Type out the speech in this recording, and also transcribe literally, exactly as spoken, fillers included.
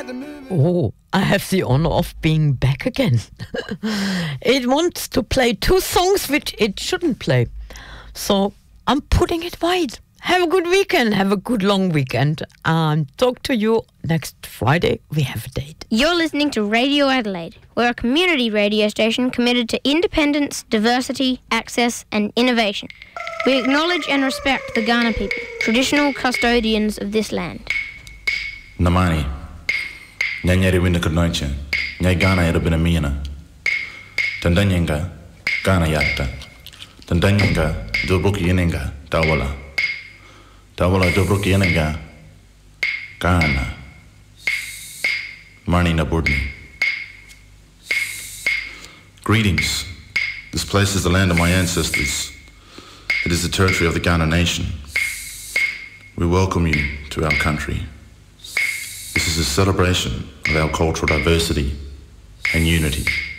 Oh, I have the honor of being back again. It wants to play two songs which it shouldn't play. So I'm putting it wide. Have a good weekend. Have a good long weekend. And talk to you next Friday. We have a date. You're listening to Radio Adelaide. We're a community radio station committed to independence, diversity, access and innovation. We acknowledge and respect the Kaurna people, traditional custodians of this land. Namani, nyanyari winda kadnoicha, nyai Kaurna era binamina. Tandanyenga, Kaurna yatta. Tandanyenga, dobruki yenenga, tawala. Tawala dobruki yenenga, Kaurna. Marni Naburdni. Greetings. This place is the land of my ancestors. It is the territory of the Kaurna nation. We welcome you to our country. This is a celebration of our cultural diversity and unity.